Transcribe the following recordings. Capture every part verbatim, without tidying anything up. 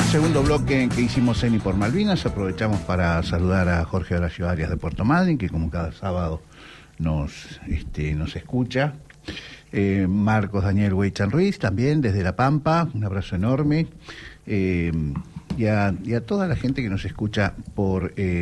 Segundo bloque en que hicimos Eni por Malvinas. Aprovechamos para saludar a Jorge Horacio Arias de Puerto Madryn, que como cada sábado nos, este, nos escucha. Eh, Marcos Daniel Weichan Ruiz, también desde La Pampa, un abrazo enorme. Eh, y, a, y a toda la gente que nos escucha por eh,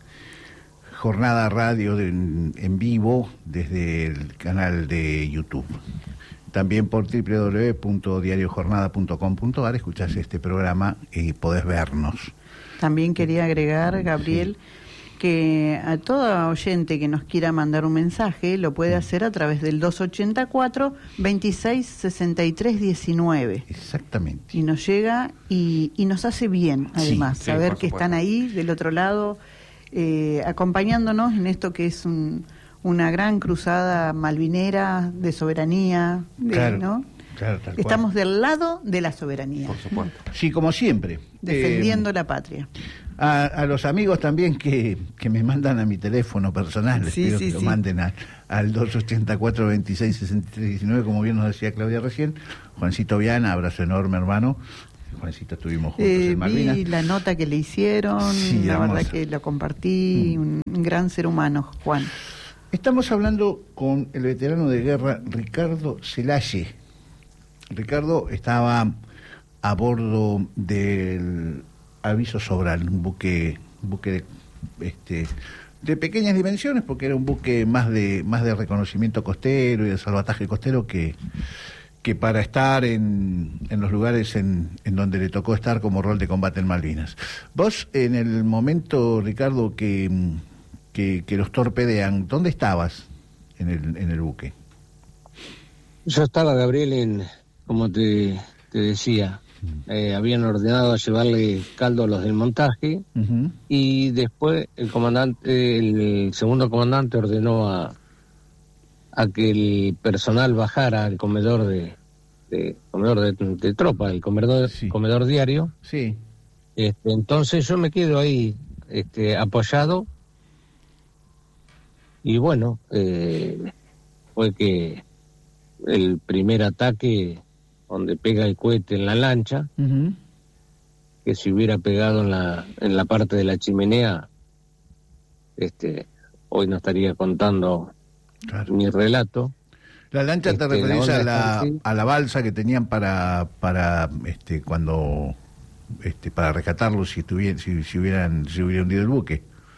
Jornada Radio de, en, en vivo desde el canal de YouTube. También por doble u doble u doble u punto diario jornada punto com punto a r escuchás este programa y podés vernos. También quería agregar, Gabriel, sí, que a todo oyente que nos quiera mandar un mensaje lo puede hacer a través del dos ochenta y cuatro, veintiséis sesenta y tres diecinueve. Exactamente. Y nos llega y, y nos hace bien, además, sí, saber sí, que están ahí del otro lado eh, acompañándonos en esto que es un... una gran cruzada malvinera de soberanía, de, claro, ¿no? Claro, tal Estamos cual. del lado de la soberanía. Por supuesto. Sí, como siempre. Defendiendo eh, la patria. A, a los amigos también que, que me mandan a mi teléfono personal, sí, espero sí, que sí. lo manden a, al dos ochenta y cuatro, veintiséis sesenta y tres diecinueve, como bien nos decía Claudia recién. Juancito Viana, abrazo enorme, hermano. Juancito, estuvimos juntos eh, en Malvinas. Vi la nota que le hicieron, sí, la hermosa. verdad que lo compartí, mm. un, un gran ser humano, Juan. Estamos hablando con el veterano de guerra Ricardo Celaye. Ricardo estaba a bordo del Aviso Sobral, un buque, un buque de, este, de pequeñas dimensiones, porque era un buque más de más de reconocimiento costero y de salvataje costero que, que para estar en, en los lugares en, en donde le tocó estar como rol de combate en Malvinas. Vos, en el momento, Ricardo, que... Que, que los torpedean, ¿dónde estabas en el en el buque? Yo estaba, Gabriel, en, como te, te decía, eh, habían ordenado llevarle caldo a los del montaje, uh-huh. y después el comandante, el segundo comandante ordenó a, a que el personal bajara al comedor de, de comedor de, de tropa, el comedor, sí. comedor diario. Sí. Este, entonces yo me quedo ahí, este, apoyado. Y bueno, eh, fue que el primer ataque, donde pega el cohete en la lancha, uh-huh. que si hubiera pegado en la en la parte de la chimenea, este, hoy no estaría contando claro. mi relato. La lancha este, te referís la a la a la balsa que tenían para para este cuando este para rescatarlos si tuvieran si, si hubieran si hubiera hundido el buque.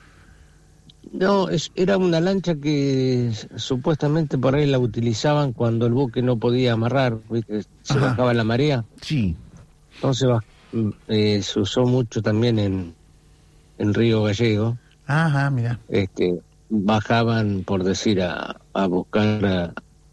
No, es, era una lancha que supuestamente por ahí la utilizaban cuando el buque no podía amarrar, ¿viste? Se Ajá. bajaba la marea. Sí. Entonces eh, se usó mucho también en, en Río Gallego. Ajá, mira. Este, bajaban, por decir, a, a buscar a,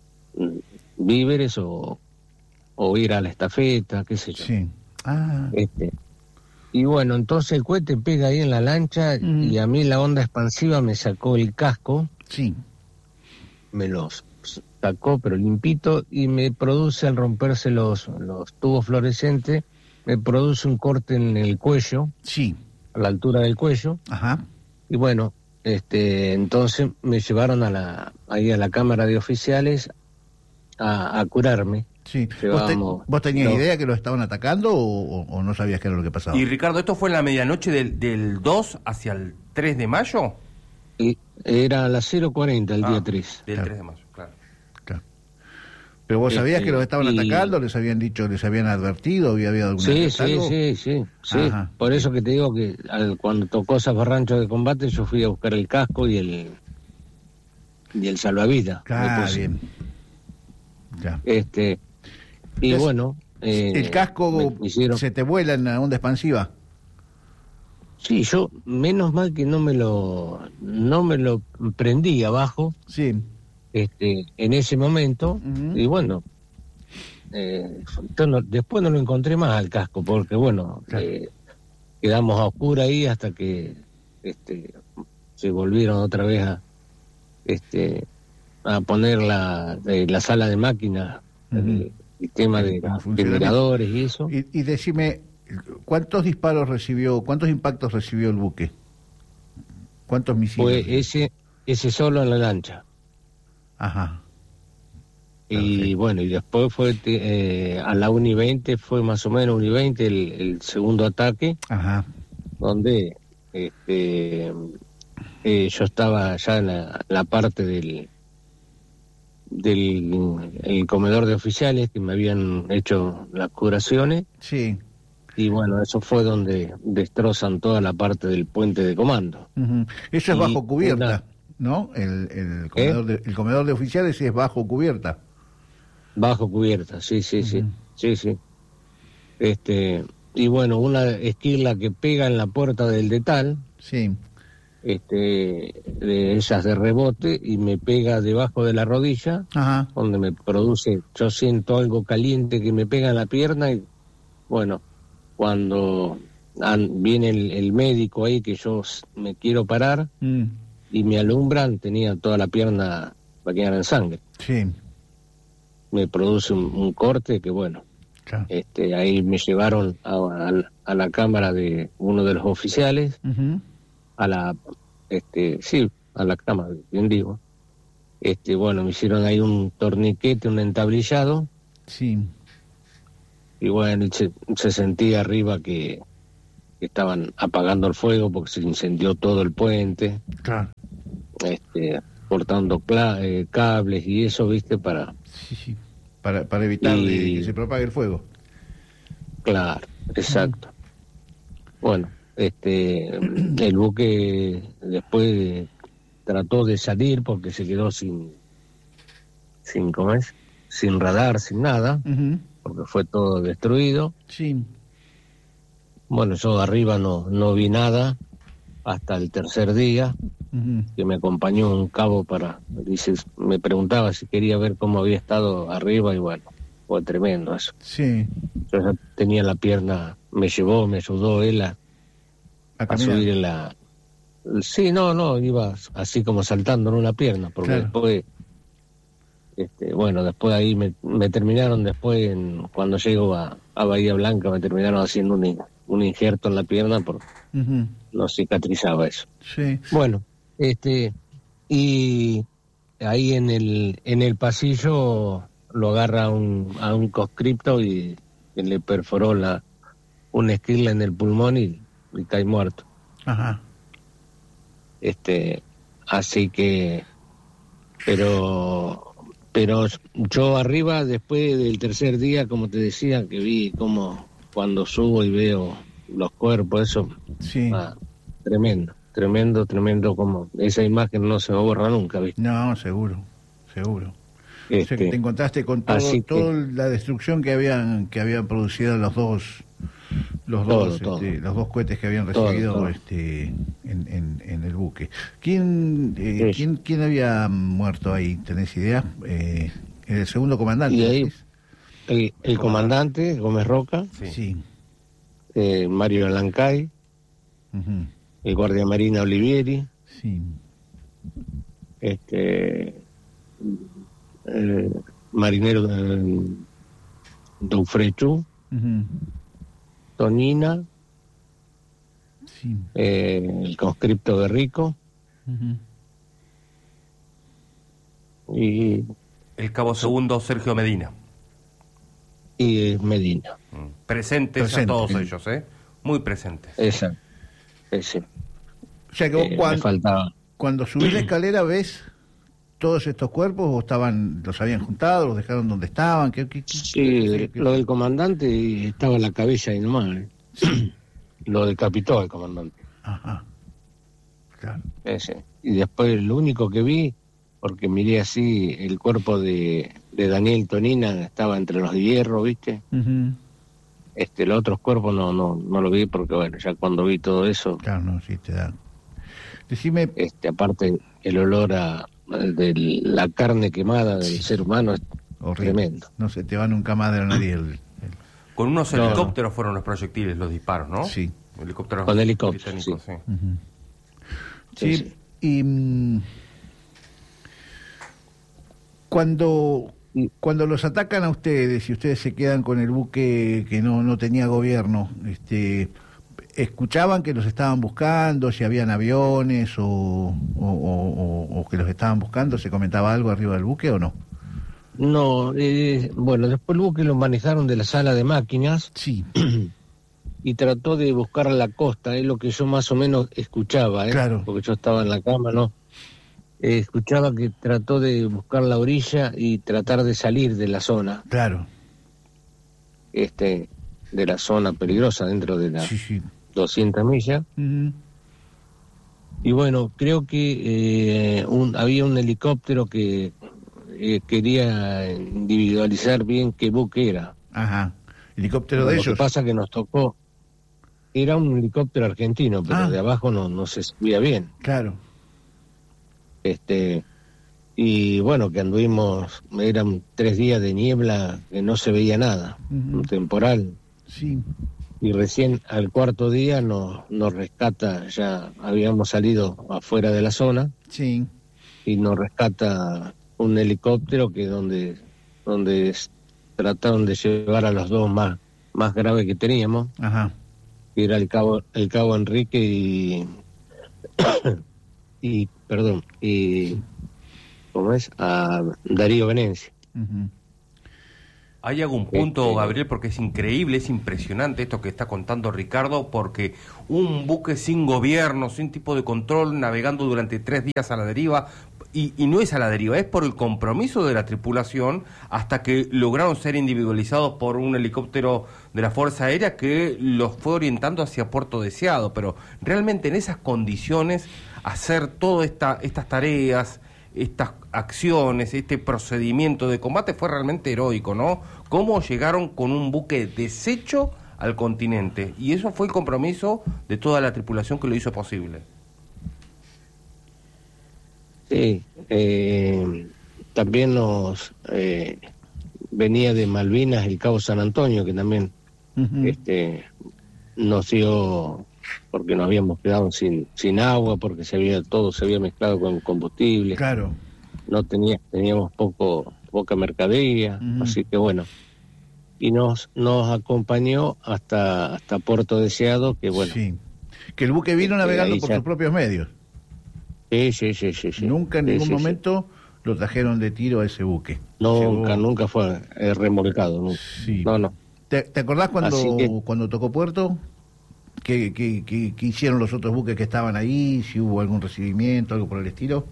víveres o, o ir a la estafeta, qué sé yo. Sí. Ah. Este, Y bueno, entonces el cohete pega ahí en la lancha mm. y a mí la onda expansiva me sacó el casco. Sí. Me los sacó, pero limpito, y me produce, al romperse los, los tubos fluorescentes, me produce un corte en el cuello. Sí. A la altura del cuello. Ajá. Y bueno, este, entonces me llevaron a la, ahí a la cámara de oficiales a, a curarme. Sí. ¿Vos, te, ¿Vos tenías no. idea que lo estaban atacando o, o, o no sabías qué era lo que pasaba? Y Ricardo, ¿esto fue en la medianoche del, del dos hacia el tres de mayo? Y era a las cero cuarenta el ah, día tres. Del claro. tres de mayo, claro. claro. ¿Pero vos sabías este, que los estaban y... atacando? ¿Les habían dicho, les habían advertido? ¿Había habido alguna Sí, sí, sí, sí, sí. Ajá. Por eso que te digo que al, cuando tocó Zafarrancho de combate yo fui a buscar el casco y el y el salvavidas. Ah, bien. Ya. Este... Y Entonces, bueno... Eh, ¿El casco hicieron... se te vuela en la onda expansiva? Sí, yo, menos mal que no me lo no me lo prendí abajo. Sí. Este, en ese momento, uh-huh. y bueno, eh, no, después no lo encontré más al casco, porque bueno, claro. eh, quedamos a oscura ahí hasta que este, se volvieron otra vez a, este, a poner la, eh, la sala de máquinas, uh-huh. el sistema de generadores y eso. Y, y decime, ¿cuántos disparos recibió, cuántos impactos recibió el buque? ¿Cuántos misiles? Pues ese, ese solo en la lancha. Ajá. Y sí. Bueno, y después fue eh, a la una y veinte, fue más o menos una y veinte el, el segundo ataque, Ajá. donde este, eh, yo estaba ya en la, la parte del, del el comedor de oficiales que me habían hecho las curaciones. Sí. Y bueno, eso fue donde destrozan toda la parte del puente de comando. Uh-huh. Eso es y bajo cubierta, una... ¿no? El, el, comedor ¿Eh? de, el comedor de oficiales es bajo cubierta. Bajo cubierta, sí, sí, uh-huh. sí, sí, sí. Este, y bueno, una esquila que pega en la puerta del detal, sí. este, de esas de rebote, y me pega debajo de la rodilla, Ajá. donde me produce, yo siento algo caliente que me pega en la pierna, y bueno, cuando viene el, el médico ahí que yo me quiero parar mm. y me alumbran, tenía toda la pierna bañada en sangre. Sí. Me produce un, un corte que bueno, claro. este, ahí me llevaron a, a, a la cámara de uno de los oficiales, uh-huh. a la, este, sí, a la cámara, bien digo. Este, bueno, me hicieron ahí un torniquete, un entablillado. Sí. Y bueno, se, se sentía arriba que, que estaban apagando el fuego porque se incendió todo el puente. Claro. Este, cortando cla- eh, cables y eso, ¿viste? Para sí, sí. Para, para evitar y... de que se propague el fuego. Claro, exacto. Mm. Bueno, este, el buque después trató de salir porque se quedó sin, sin, ¿cómo es? Sin radar, sin nada. Uh-huh. Porque fue todo destruido. Sí. Bueno, yo arriba no, no vi nada hasta el tercer día, uh-huh. que me acompañó un cabo para, dices, me preguntaba si quería ver cómo había estado arriba y bueno, fue tremendo eso. Sí. Yo ya tenía la pierna, me llevó, me ayudó él a, a, a subir en la... Sí, no, no, iba así como saltando en una pierna, porque claro. después... Este, bueno, después ahí me, me terminaron, después en, cuando llego a, a Bahía Blanca, me terminaron haciendo un, un injerto en la pierna porque uh-huh. no cicatrizaba eso. Sí. Bueno, este, y ahí en el en el pasillo lo agarra un, a un conscripto y, y le perforó la una esquila en el pulmón y, y cae muerto. Ajá. Este, así que, pero... Pero yo arriba, después del tercer día, como te decía, que vi como cuando subo y veo los cuerpos, eso, sí. ah, tremendo, tremendo, tremendo, como esa imagen no se me borra nunca, ¿viste? No, seguro, seguro. Este, o sea que te encontraste con todo, que, toda la destrucción que habían que habían producido los dos los todo, dos todo. Este, los dos cohetes que habían recibido todo, todo. este en, en, en el buque. ¿Quién, eh, sí. quién quién había muerto ahí? ¿Tenés idea? Eh, el segundo comandante. Y ahí, el, el comandante Gómez Roca, sí, sí. Eh, Mario Alancay, uh-huh. el guardia marina Olivieri, sí. este eh, marinero de Doufrechu, uh-huh. Tonina, sí. eh, el conscripto de Rico, uh-huh. y el cabo segundo Sergio Medina. Y Medina. Mm. Presentes Presente, a todos sí. ellos, ¿eh? Muy presentes. Exacto. Ese. O sea que vos eh, cuando, faltaba... cuando subís la escalera ves todos estos cuerpos o estaban, los habían juntado, los dejaron donde estaban. ¿Qué, qué, qué, sí, qué, qué, lo del comandante estaba en la cabeza ahí nomás. ¿eh? Sí. Lo decapitó el comandante. Ajá. Claro. Ese. Y después lo único que vi, porque miré así, el cuerpo de, de Daniel Tonina estaba entre los de hierro, ¿viste? Uh-huh. Este, los otros cuerpos no, no, no lo vi porque, bueno, ya cuando vi todo eso... Claro, no, sí te da. Decime... Este, aparte, el olor a de la carne quemada del sí. ser humano es horrible. Tremendo. No se te va nunca más de la nariz el... el... Con unos no, helicópteros no. fueron los proyectiles, los disparos, ¿no? Sí. Helicópteros Con helicópteros, sí. Sí. Uh-huh. sí. sí, sí. Y... Mm, cuando... Cuando los atacan a ustedes y ustedes se quedan con el buque que no no tenía gobierno, este, ¿escuchaban que los estaban buscando, si habían aviones o, o, o, o que los estaban buscando? ¿Se comentaba algo arriba del buque o no? No, eh, bueno, después el buque lo manejaron de la sala de máquinas. Sí. Y trató de buscar la costa, es lo que yo más o menos escuchaba, ¿eh? Claro. Porque yo estaba en la cama, ¿no? Eh, escuchaba que trató de buscar la orilla y tratar de salir de la zona. Claro. Este, de la zona peligrosa dentro de las sí, sí. doscientas millas. Uh-huh. Y bueno, creo que eh, un, había un helicóptero que eh, quería individualizar bien qué buque era. Ajá. ¿Helicóptero Pero de lo ellos? Lo que pasa que nos tocó, era un helicóptero argentino, pero ah. de abajo no, no se subía bien. Claro. Este, y bueno, que anduvimos, eran tres días de niebla que no se veía nada, uh-huh. un temporal. Sí. Y recién al cuarto día nos, nos rescata, ya habíamos salido afuera de la zona. Sí. Y nos rescata un helicóptero que donde, donde trataron de llevar a los dos más, más graves que teníamos. Ajá. Que era el cabo, el cabo Enrique y, y perdón, y ¿cómo es? A Darío Venencia. Uh-huh. ¿Hay algún punto, Gabriel? Porque es increíble, es impresionante esto que está contando Ricardo, porque un buque sin gobierno, sin tipo de control, navegando durante tres días a la deriva, y, y no es a la deriva, es por el compromiso de la tripulación, hasta que lograron ser individualizados por un helicóptero de la Fuerza Aérea que los fue orientando hacia Puerto Deseado. Pero realmente en esas condiciones, hacer todas esta, estas tareas, estas acciones, este procedimiento de combate fue realmente heroico, ¿no? Cómo llegaron con un buque deshecho al continente, y eso fue el compromiso de toda la tripulación que lo hizo posible. Sí, eh, también nos eh, venía de Malvinas el Cabo San Antonio, que también uh-huh. este, nos dio, porque nos habíamos quedado sin sin agua, porque se había todo se había mezclado con combustible. Claro. No tenía teníamos poco poca mercadería, uh-huh. así que bueno. Y nos nos acompañó hasta hasta Puerto Deseado, que bueno. Sí. Que el buque vino navegando por ya... sus propios medios. Sí, sí, sí, sí, sí. Nunca en sí, ningún sí, momento sí. lo trajeron de tiro a ese buque. Nunca, Llegó... nunca fue eh, remolcado. Nunca. Sí. No, no. ¿Te, te acordás cuando, que... cuando tocó Puerto? ¿Qué, qué, qué, ¿Qué hicieron los otros buques que estaban ahí? ¿Si hubo algún recibimiento, algo por el estilo?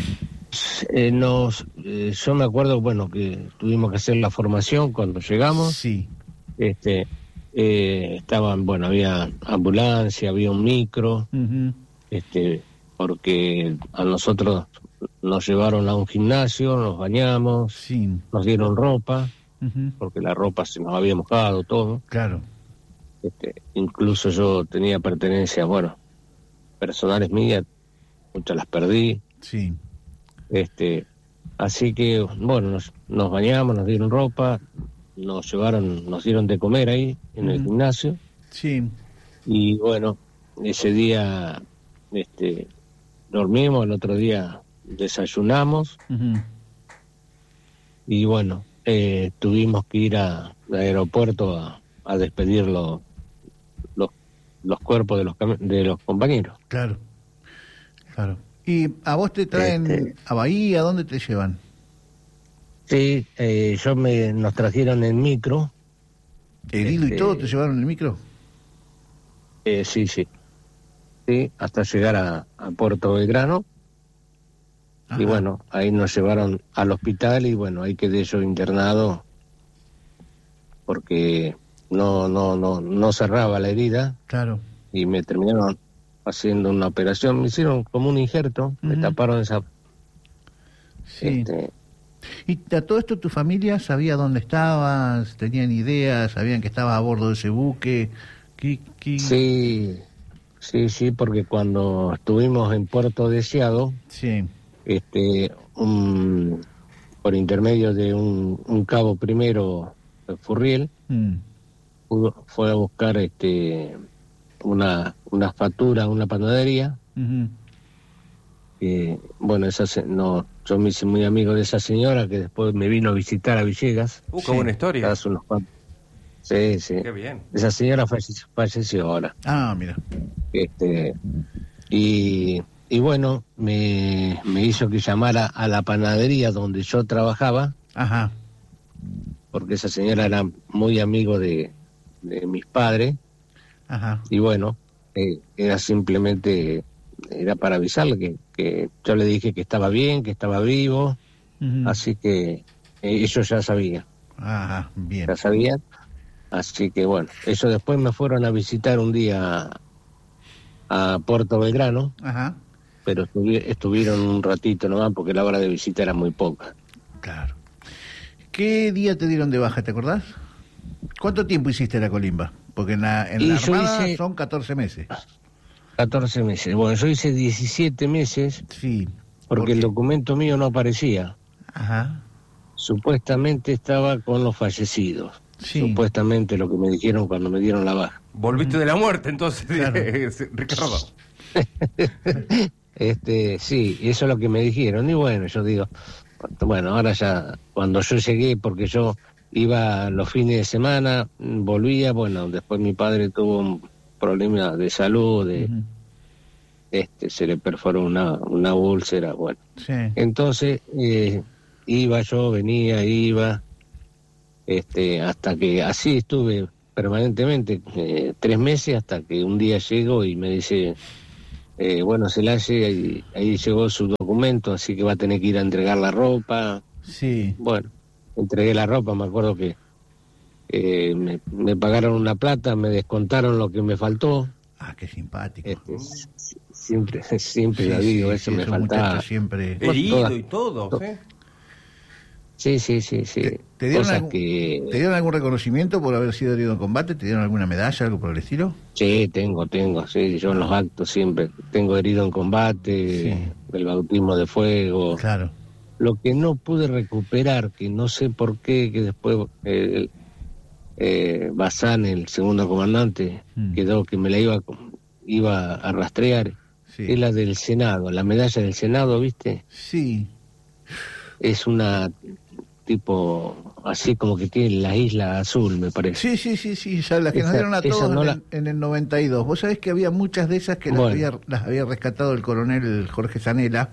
Eh, nos, eh, yo me acuerdo, bueno, que tuvimos que hacer la formación cuando llegamos. Sí. Este, eh, estaban, bueno, había ambulancia, había un micro, uh-huh. este, porque a nosotros nos llevaron a un gimnasio, nos bañamos, sí. nos dieron ropa, uh-huh. porque la ropa se nos había mojado, todo. Claro. Este, incluso yo tenía pertenencias, bueno, personales mías, muchas las perdí. Sí. Este, así que, bueno, nos, nos bañamos, nos dieron ropa, nos llevaron, nos dieron de comer ahí en uh-huh. el gimnasio. Sí. Y bueno, ese día, este, dormimos, el otro día desayunamos. Uh-huh. Y bueno, eh, tuvimos que ir a, al aeropuerto a, a despedir los, los, los cuerpos de los, de los compañeros. Claro, claro. ¿Y a vos te traen este, a Bahía? ¿A dónde te llevan? Sí, eh, yo me nos trajeron en micro. ¿Herido este, y todo te llevaron en el micro? Eh, sí, sí. Sí, hasta llegar a, a Puerto Belgrano. Ajá. Y bueno, ahí nos llevaron al hospital y bueno, ahí quedé yo internado porque no no no no cerraba la herida. Claro. Y me terminaron haciendo una operación, me hicieron como un injerto, uh-huh. me taparon esa... Sí. Este... ¿Y a todo esto tu familia sabía dónde estabas? ¿Tenían ideas? ¿Sabían que estabas a bordo de ese buque? ¿Qué, qué... Sí, sí, sí, porque cuando estuvimos en Puerto Deseado, sí. este, un, por intermedio de un, un cabo primero, Furriel, mm. pudo, fue a buscar este... una una factura, una panadería. Uh-huh. Eh, bueno, esa se, no, yo me hice muy amigo de esa señora que después me vino a visitar a Villegas. Uh, qué sí. buena historia. Hace unos cuantos. Sí, sí. Qué bien. Esa señora falleció, falleció ahora. Ah, mira. Este, y, y bueno, me, me hizo que llamara a la panadería donde yo trabajaba. Ajá. Porque esa señora era muy amigo de, de mis padres. Ajá. Y bueno, eh, era simplemente, era para avisarle que, que yo le dije que estaba bien, que estaba vivo, uh-huh. Así que eh, ellos ya sabían. Ajá, bien. Ya sabían, así que bueno, ellos después me fueron a visitar un día a, a Puerto Belgrano. Ajá. Pero estuvi- estuvieron un ratito nomás porque la hora de visita era muy poca. Claro. ¿Qué día te dieron de baja, te acordás? ¿Cuánto tiempo hiciste la colimba? Porque en la, en la Armada hice son catorce meses. catorce meses. Bueno, yo hice diecisiete meses. Sí. Porque ¿Por el documento mío no aparecía. Ajá. Supuestamente estaba con los fallecidos. Sí. Supuestamente lo que me dijeron cuando me dieron la baja. Volviste de la muerte, entonces, claro. Ricardo. este, sí, eso es lo que me dijeron. Y bueno, yo digo, bueno, ahora ya, cuando yo llegué, porque yo iba los fines de semana, volvía, bueno, después mi padre tuvo un problema de salud, de, uh-huh. este, se le perforó una, una úlcera, bueno. Sí. Entonces, eh, iba yo, venía, iba, este, hasta que así estuve permanentemente, eh, tres meses, hasta que un día llego y me dice, eh, bueno, Selaye, ahí, ahí llegó su documento, así que va a tener que ir a entregar la ropa. Sí. Bueno, entregué la ropa, me acuerdo que eh, me, me pagaron una plata, me descontaron lo que me faltó. Ah, qué simpático. Este, siempre, siempre sí, la digo, sí, eso sí, me faltaba. Siempre... Herido todas, y todo, to- ¿sí? Sí, sí, sí, sí. ¿Te, te, dieron Cosas algún, que... ¿Te dieron algún reconocimiento por haber sido herido en combate? ¿Te dieron alguna medalla, algo por el estilo? Sí, tengo, tengo, sí, yo en los actos siempre tengo herido en combate, Sí. el bautismo de fuego. Claro. Lo que no pude recuperar, que no sé por qué, que después eh, eh, Bazán, el segundo comandante, mm. quedó que me la iba, iba a rastrear, sí. Es la del Senado, la medalla del Senado, ¿viste? Sí. Es una tipo así como que tiene la isla azul, me parece. Sí, sí, sí, sí, ya las que esa, nos dieron a todos no en, la... el, en el noventa y dos. Vos sabés que había muchas de esas que las, bueno. había, las había rescatado el coronel Jorge Zanella.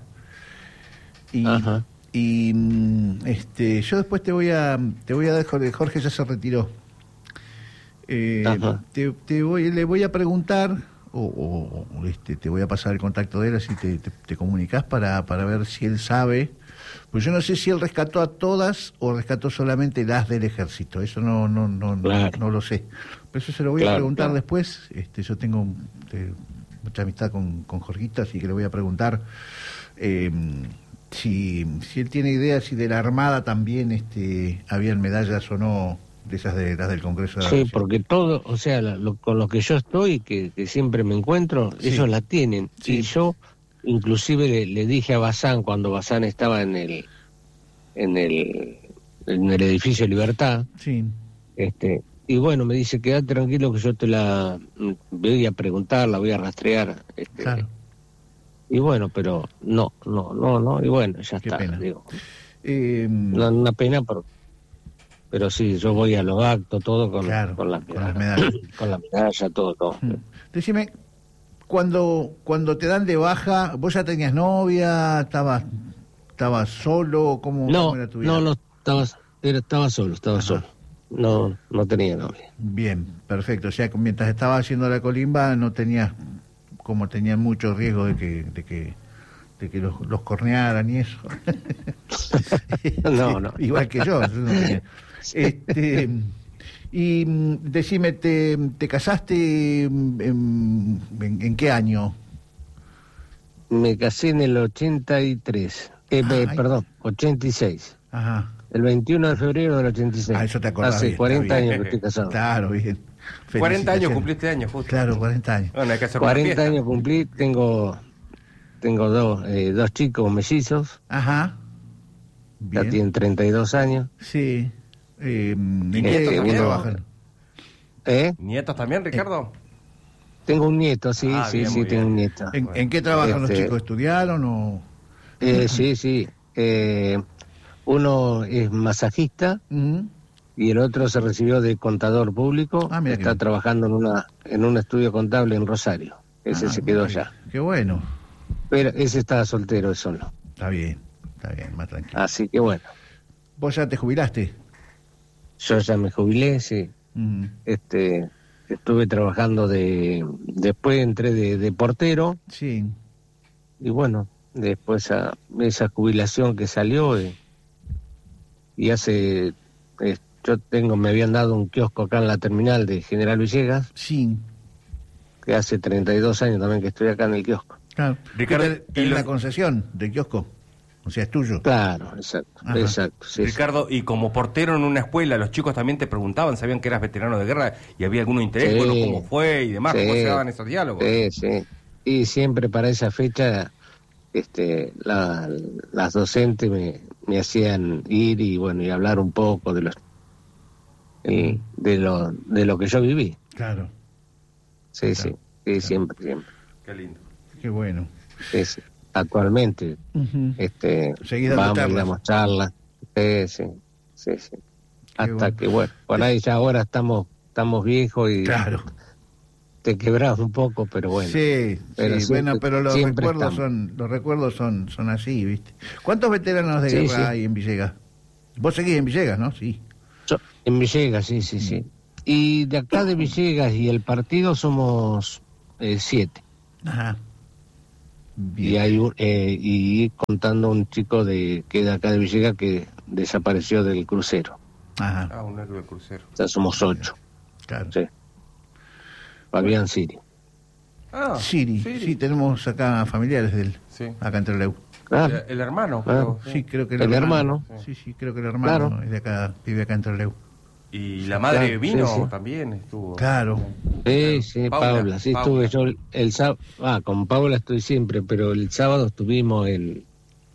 Y, Ajá. y este, yo después te voy a te voy a dar, Jorge, Jorge ya se retiró. Eh, te, te voy, le voy a preguntar, o, o, o este, te voy a pasar el contacto de él, así te, te, te comunicás para, para ver si él sabe. Pues yo no sé si él rescató a todas o rescató solamente las del ejército, eso no no no, claro. no, no lo sé. Pero eso se lo voy claro, a preguntar claro. después. Este, yo tengo de, mucha amistad con, con Jorgito, así que le voy a preguntar eh, si, si él tiene idea si de la Armada también este, habían medallas o no de esas de las del Congreso de la Sí, Nación. porque todo, o sea, lo, con lo que yo estoy, que, que siempre me encuentro, sí. ellos la tienen. Sí. Y yo... Inclusive le, le dije a Bazán cuando Bazán estaba en el en el en el edificio Libertad, sí. este y bueno, me dice, quédate tranquilo que yo te la voy a preguntar, la voy a rastrear. Este, claro. Y bueno, pero no, no, no, no, y bueno, ya Qué está, pena. digo. Eh, una, una pena, pero, pero sí, yo voy a los actos, todo con, claro, con, la, con las medallas. Con la medalla, todo, todo. Hmm. Decime, Cuando cuando te dan de baja, ¿vos ya tenías novia? ¿Estabas estabas solo? ¿Cómo, no, cómo era tu vida? No, no, estaba, era, estaba solo, estaba Ajá. solo. No no tenía novia. Bien, perfecto. O sea, mientras estabas haciendo la colimba, no tenías, como tenían mucho riesgo de que de que, de que los, los cornearan y eso. no, no. Igual que yo. No tenía. Este... Y decime, ¿te, te casaste en, en, en qué año? Me casé en el ochenta y tres, eh, ah, perdón, ochenta y seis. Ajá. El veintiuno de febrero del ochenta y seis. Ah, eso te acordás. Hace bien, cuarenta años que estoy casado. Claro, bien. cuarenta años cumpliste años, justo. Claro, cuarenta años. Bueno, hay que hacer cuarenta años cumplí, tengo tengo dos eh, dos chicos mellizos. Ajá. Bien. Ya tienen treinta y dos años. Sí. Eh, ¿En qué eh, trabajan? ¿Eh? ¿Nietos también, Ricardo? Eh, tengo un nieto, sí, ah, sí, bien, sí, tengo bien. un nieto. ¿En, ¿en qué trabajan este, los chicos? ¿Estudiaron o...? Eh, sí, sí. Eh, uno es masajista uh-huh. y el otro se recibió de contador público. Ah, está que... trabajando en una en un estudio contable en Rosario. Ese ah, se quedó allá. Qué bueno. Pero ese estaba soltero, eso no. Está bien, está bien, más tranquilo. Así que bueno. ¿Vos ya te jubilaste? Yo ya me jubilé, sí. Uh-huh. Este, estuve trabajando de... Después entré de, de portero. Sí. Y bueno, después a, esa jubilación que salió... Eh, y hace... Eh, yo tengo, me habían dado un kiosco acá en la terminal de General Villegas. Sí. Que hace treinta y dos años también que estoy acá en el kiosco. Claro. Ricardo, ¿tenés la concesión del kiosco? O sea, es tuyo. Claro, exacto. Ajá. Exacto sí, Ricardo, sí. Y como portero en una escuela, los chicos también te preguntaban, sabían que eras veterano de guerra y había algún interés, sí, bueno, cómo fue y demás, sí, cómo se daban esos diálogos. Sí, sí. Y siempre para esa fecha, este, la, las docentes me, me hacían ir y bueno y hablar un poco de los eh, de lo de lo que yo viví. Claro. Sí, claro, sí, sí, claro. siempre, siempre. Qué lindo. Qué bueno. Sí, sí. Actualmente, uh-huh. este, vamos y damos charlas. Sí, sí, sí, sí. Qué hasta bueno. Que bueno, por ahí ya ahora estamos, estamos viejos y claro. te quebrás un poco, pero bueno. Sí, pero sí, siempre, bueno, pero los recuerdos estamos. son, los recuerdos son, son así, ¿viste? ¿Cuántos veteranos de sí, guerra sí. hay en Villegas? Vos seguís en Villegas, ¿no? Sí. Yo, en Villegas, sí, sí, sí. Y de acá de Villegas y el partido somos eh, siete. Ajá. Bien. Y hay eh, y contando un chico de que de acá de Villegas que desapareció del crucero. Ajá. Ah, un héroe del crucero. O sea, somos ocho. Claro. Sí. Fabián Siri. Ah, Siri. Siri. Sí, tenemos acá familiares de él. Sí. Acá en Trelew. Ah, el, el hermano. Ah, sí, creo que el, el hermano. hermano. Sí, sí, creo que el hermano claro. es de acá, vive acá en Trelew. Y la madre claro, vino sí, sí. también, estuvo. Claro. Sí, sí, Paula, Paula sí Paula. estuve yo el sábado, ah, con Paula estoy siempre, pero el sábado estuvimos el,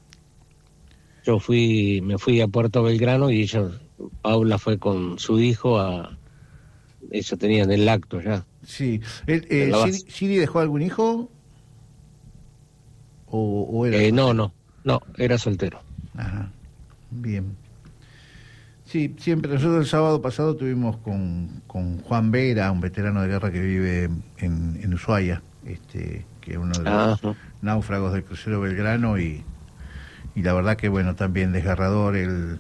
yo fui, me fui a Puerto Belgrano y ella, Paula fue con su hijo a, ellos tenían el acto ya. Sí, el, eh, ¿Siri, ¿Siri dejó algún hijo? ¿O, o era eh, no, no, no, era soltero. Ajá, bien. Sí, siempre. Nosotros el sábado pasado tuvimos con, con Juan Vera, un veterano de guerra que vive en, en Ushuaia, este, que es uno de los Ajá. náufragos del crucero Belgrano, y, y la verdad que, bueno, también desgarrador el,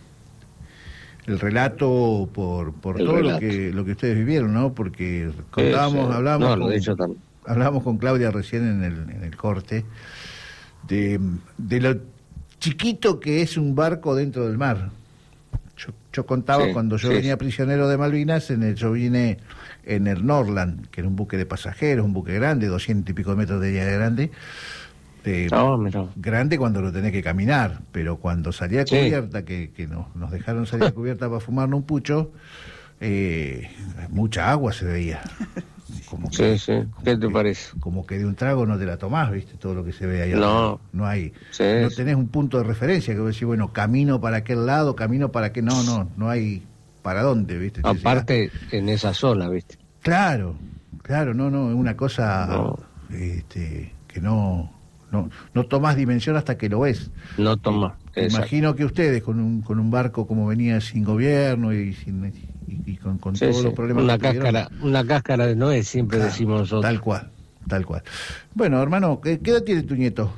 el relato por, por el todo relato. lo que lo que ustedes vivieron, ¿no? Porque contábamos, sí, sí. hablábamos, no, lo con, de hecho también. hablábamos con Claudia recién en el, en el corte, de, de lo chiquito que es un barco dentro del mar. Yo, yo contaba sí, cuando yo sí, venía prisionero de Malvinas, en el, yo vine en el Norland, que era un buque de pasajeros, un buque grande, doscientos y pico de metros de día grande, eh, oh, grande cuando lo tenés que caminar, pero cuando salía a sí. cubierta, que, que nos, nos dejaron salir a cubierta para fumarnos un pucho, eh, mucha agua se veía. Como que, sí, sí. ¿Qué te que, parece? Como que de un trago no te la tomás, ¿viste? Todo lo que se ve ahí. No. No hay. Sí, no tenés un punto de referencia que vos decís, bueno, camino para aquel lado, camino para aquel. No, no, no hay para dónde, ¿viste? Aparte, en esa zona, ¿viste? Claro, claro, no, no, es una cosa no. Este, que no, no, no tomás dimensión hasta que lo ves. No tomás. Eh, imagino que ustedes con un, con un barco como venía sin gobierno y sin. Y, y con, con sí, todos sí. los problemas una que cáscara tuvieron. Una cáscara de Noé, siempre claro, decimos nosotros. Tal cual, tal cual. Bueno, hermano, ¿qué, qué edad tiene tu nieto?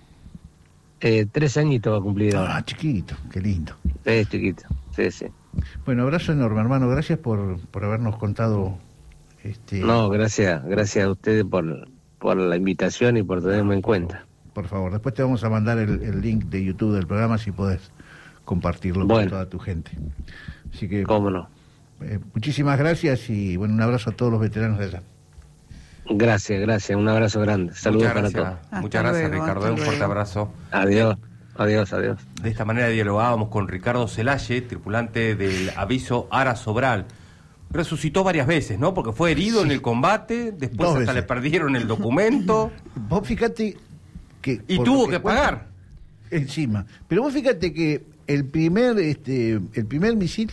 Eh, tres añitos va a cumplir ahora. Ah, chiquito, qué lindo. Es chiquito, sí, sí. Bueno, abrazo enorme, hermano. Gracias por, por habernos contado. Este... No, gracias, gracias a ustedes por, por la invitación y por tenerme no, en cuenta. Por favor, después te vamos a mandar el, el link de YouTube del programa si podés compartirlo bueno. con toda tu gente. Así que. Cómo no. Eh, muchísimas gracias y bueno, un abrazo a todos los veteranos de allá. Gracias, gracias, un abrazo grande. Saludos para todos. Hasta Muchas gracias, luego, Ricardo. Un fuerte abrazo. Adiós, adiós, adiós. De esta manera dialogábamos con Ricardo Celaye, tripulante del aviso Ara Sobral. Resucitó varias veces, ¿no? Porque fue herido sí. en el combate, después Dos hasta veces. le perdieron el documento. Vos fíjate que... Y tuvo que pagar. Encima. Pero vos fíjate que el primer, este, el primer misil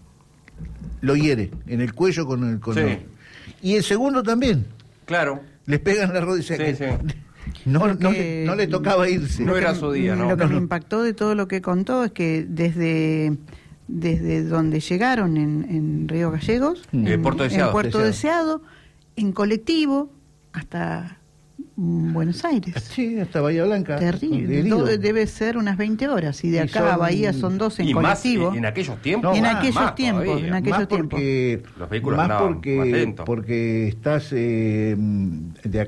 lo hiere en el cuello con el... Con sí. el, y el segundo también. Claro. Les pegan la rodilla. Sí, sí. No, no, le, no le tocaba irse. No era su día, ¿no? Lo que no, me no. impactó de todo lo que contó es que desde, desde donde llegaron en, en Río Gallegos, mm. en, Puerto Deseado, en Puerto Deseado. Deseado, en colectivo, hasta Buenos Aires. Sí, hasta Bahía Blanca. Terrible. Do, debe ser unas veinte horas. Y de acá son, a Bahía son dos en y colectivo. Más en aquellos tiempos. No, en más, aquellos más tiempos. Todavía. En aquellos más tiempos. Porque, los vehículos más andaban porque, más lentos. Porque estás eh, de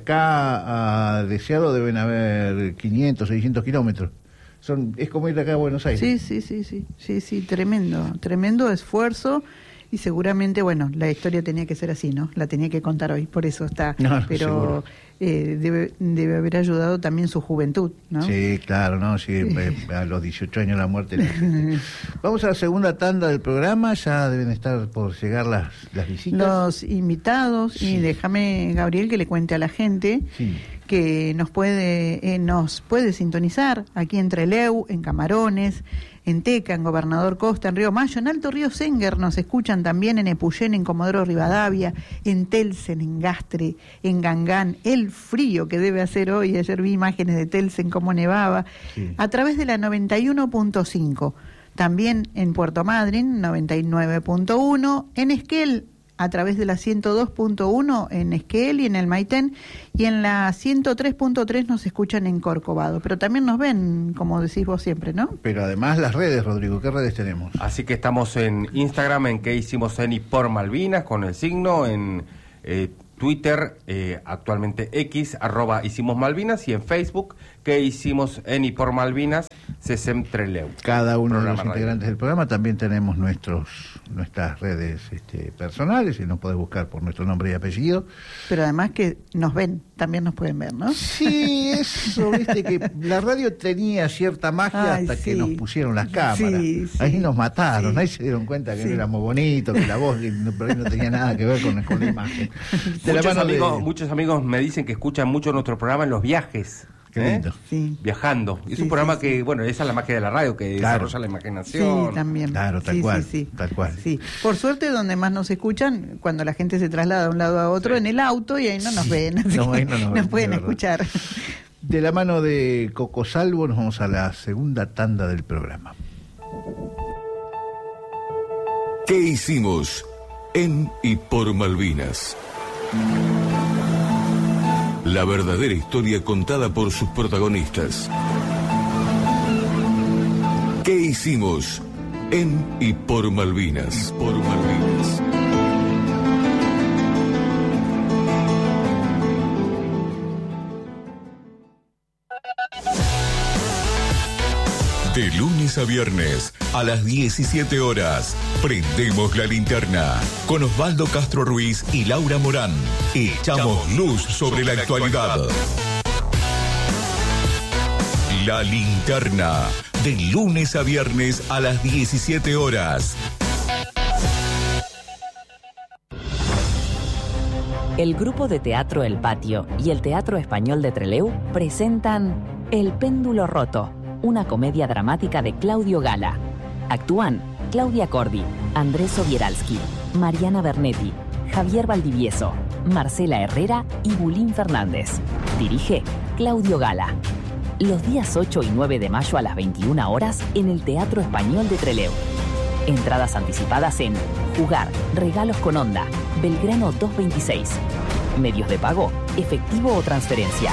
acá a Deseado deben haber quinientos, seiscientos kilómetros. Son, es como ir de acá a Buenos Aires. Sí, sí, sí, sí, sí, sí, tremendo, tremendo esfuerzo. Y seguramente, bueno, la historia tenía que ser así, ¿no? La tenía que contar hoy, por eso está. No, pero eh, debe, debe haber ayudado también su juventud, ¿no? Sí, claro, ¿no? Sí, eh, a los dieciocho años la muerte. Vamos a la segunda tanda del programa, ya deben estar por llegar las, las visitas. Los invitados, sí. Y déjame, Gabriel, que le cuente a la gente sí. que nos puede, eh, nos puede sintonizar aquí en Trelew, en Camarones, en Teca, en Gobernador Costa, en Río Mayo, en Alto Río Senger, nos escuchan también en Epuyén, en Comodoro Rivadavia, en Telsen, en Gastre, en Gangán, el frío que debe hacer hoy, ayer vi imágenes de Telsen como nevaba, sí. a través de la noventa y uno punto cinco, también en Puerto Madryn, noventa y nueve punto uno, en Esquel, a través de la ciento dos punto uno en Esquel y en el Maitén, y en la ciento tres punto tres nos escuchan en Corcovado, pero también nos ven, como decís vos siempre, ¿no? Pero además las redes, Rodrigo, ¿qué redes tenemos? Así que estamos en Instagram, en que hicimos en y por Malvinas, con el signo, en eh, Twitter, eh, actualmente X, arroba hicimos Malvinas, y en Facebook, que hicimos en y por Malvinas, Cesem Trelew. Cada uno de los integrantes del programa también tenemos nuestros nuestras redes este, personales, y nos podés buscar por nuestro nombre y apellido. Pero además que nos ven, también nos pueden ver, ¿no? Sí, eso, viste que la radio tenía cierta magia. Ay, hasta sí. que nos pusieron las cámaras. Sí, sí, ahí nos mataron, sí. ahí se dieron cuenta que sí. no éramos bonitos, que la voz no, por ahí no tenía nada que ver con, con la imagen. De muchos, la amigos, de... muchos amigos me dicen que escuchan mucho nuestro programa en los viajes. Qué lindo. ¿Eh? Sí. Viajando. Es sí, un programa sí, que, sí. bueno, esa es la magia de la radio, que claro. desarrolla la imaginación. Sí, también. Claro, tal sí, cual. Sí, sí. Tal cual. Sí. Por suerte, donde más nos escuchan, cuando la gente se traslada de un lado a otro, sí. en el auto, y ahí no nos ven. Así no, ahí no nos, nos ven, pueden escuchar. De la mano de Coco Salvo, nos vamos a la segunda tanda del programa. ¿Qué hicimos en y por Malvinas? La verdadera historia contada por sus protagonistas. ¿Qué hicimos en y por Malvinas? Por Malvinas. De lunes a viernes, a las diecisiete horas, prendemos la linterna con Osvaldo Castro Ruiz y Laura Morán. Echamos luz sobre la actualidad. La linterna, de lunes a viernes a las diecisiete horas. El grupo de teatro El Patio y el Teatro Español de Trelew presentan El Péndulo Roto, una comedia dramática de Claudio Gala. Actúan Claudia Cordi, Andrés Sobieralski, Mariana Bernetti, Javier Valdivieso, Marcela Herrera y Bulín Fernández. Dirige Claudio Gala. Los días ocho y nueve de mayo a las veintiuna horas en el Teatro Español de Trelew. Entradas anticipadas en Jugar, Regalos con Onda, Belgrano doscientos veintiséis. Medios de pago, efectivo o transferencia.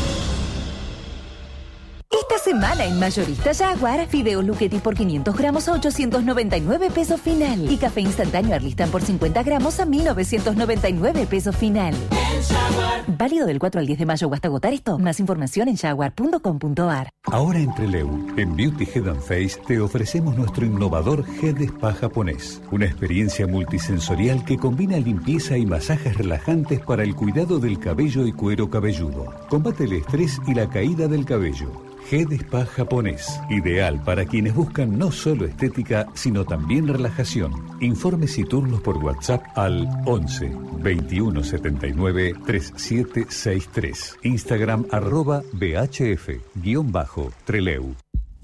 Esta semana en Mayorista Jaguar, fideos Luchetti por quinientos gramos a ochocientos noventa y nueve pesos final. Y café instantáneo Arlistan por cincuenta gramos a mil novecientos noventa y nueve pesos final. Válido del cuatro al diez de mayo o hasta agotar esto. Más información en jaguar punto com punto a r. Ahora en Trelew, en Beauty Head and Face, te ofrecemos nuestro innovador Head Spa japonés. Una experiencia multisensorial que combina limpieza y masajes relajantes para el cuidado del cabello y cuero cabelludo. Combate el estrés y la caída del cabello. Head Spa japonés, ideal para quienes buscan no solo estética, sino también relajación. Informes y turnos por WhatsApp al once, veintiuno setenta y nueve, treinta y siete sesenta y tres. Instagram arroba bhf, guión bajo, Trelew.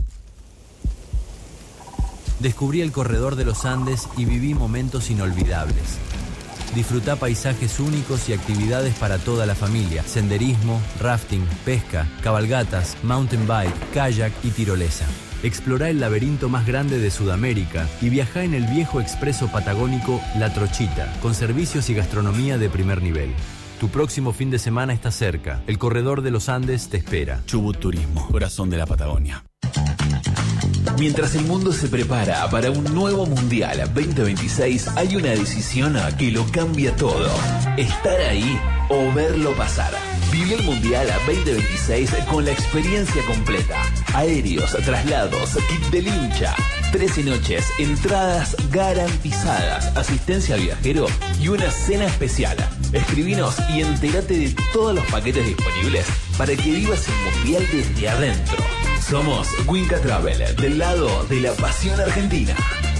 Descubrí el corredor de los Andes y viví momentos inolvidables. Disfrutá paisajes únicos y actividades para toda la familia. Senderismo, rafting, pesca, cabalgatas, mountain bike, kayak y tirolesa. Explorá el laberinto más grande de Sudamérica y viajá en el viejo expreso patagónico La Trochita, con servicios y gastronomía de primer nivel. Tu próximo fin de semana está cerca. El Corredor de los Andes te espera. Chubut Turismo, corazón de la Patagonia. Mientras el mundo se prepara para un nuevo Mundial veinte veintiséis, hay una decisión que lo cambia todo. Estar ahí o verlo pasar. Vive el Mundial veinte veintiséis con la experiencia completa. Aéreos, traslados, kit del hincha, trece noches, entradas garantizadas, asistencia al viajero y una cena especial. Escribinos y entérate de todos los paquetes disponibles para que vivas el Mundial desde adentro. Somos Winca Travel, del lado de la pasión argentina.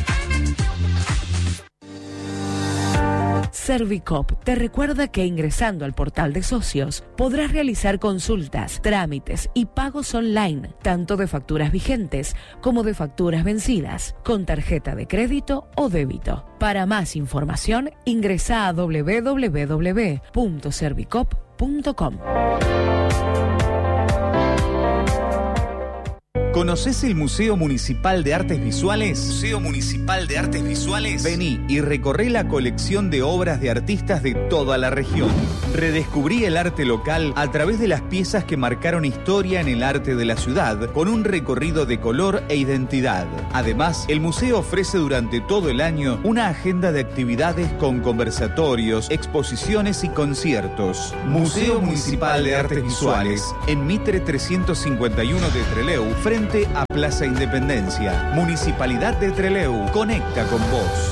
Servicop te recuerda que ingresando al portal de socios podrás realizar consultas, trámites y pagos online, tanto de facturas vigentes como de facturas vencidas, con tarjeta de crédito o débito. Para más información, ingresa a doble u doble u doble u punto servicop punto com. ¿Conoces el Museo Municipal de Artes Visuales? Museo Municipal de Artes Visuales. Vení y recorré la colección de obras de artistas de toda la región. Redescubrí el arte local a través de las piezas que marcaron historia en el arte de la ciudad, con un recorrido de color e identidad. Además, el museo ofrece durante todo el año una agenda de actividades con conversatorios, exposiciones y conciertos. Museo Municipal de Artes Visuales, en Mitre trescientos cincuenta y uno de Trelew, frente a Plaza Independencia. Municipalidad de Trelew, conecta con vos.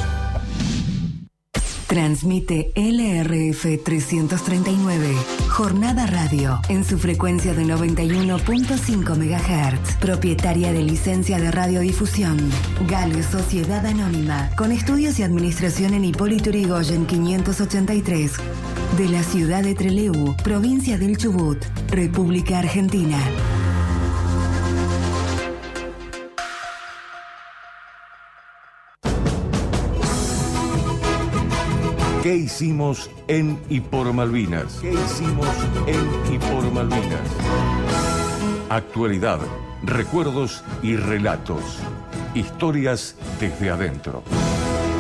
Transmite L R F trescientos treinta y nueve, Jornada Radio, en su frecuencia de noventa y uno punto cinco megahertz, propietaria de licencia de radiodifusión. Gale Sociedad Anónima, con estudios y administración en Hipólito Yrigoyen quinientos ochenta y tres, de la ciudad de Trelew, provincia del Chubut, República Argentina. ¿Qué hicimos en y por Malvinas? ¿Qué hicimos en y por Malvinas? Actualidad, recuerdos y relatos. Historias desde adentro.